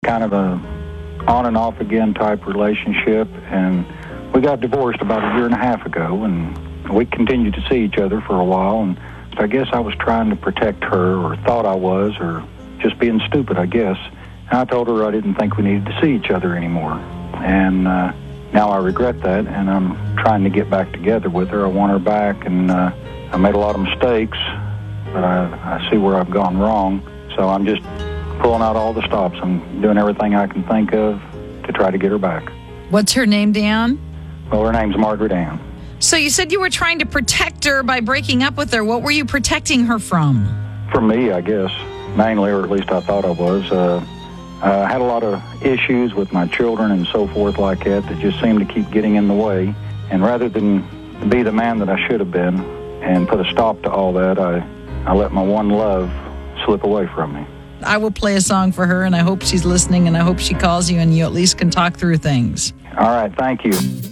kind of a on and off again type relationship, and we got divorced about a year and a half ago, and we continued to see each other for a while, and I guess I was trying to protect her, or thought I was, or just being stupid, I guess. And I told her I didn't think we needed to see each other anymore. And now I regret that, and I'm trying to get back together with her. I want her back, and I made a lot of mistakes, but I see where I've gone wrong. So I'm just pulling out all the stops. I'm doing everything I can think of to try to get her back. What's her name, Dan? Well, her name's Margaret Ann. So you said you were trying to protect her by breaking up with her. What were you protecting her from? From me, I guess, mainly, or at least I thought I was. I had a lot of issues with my children and so forth like that just seemed to keep getting in the way. And rather than be the man that I should have been and put a stop to all that, I let my one love slip away from me. I will play a song for her, and I hope she's listening, and I hope she calls you and you at least can talk through things. All right, thank you.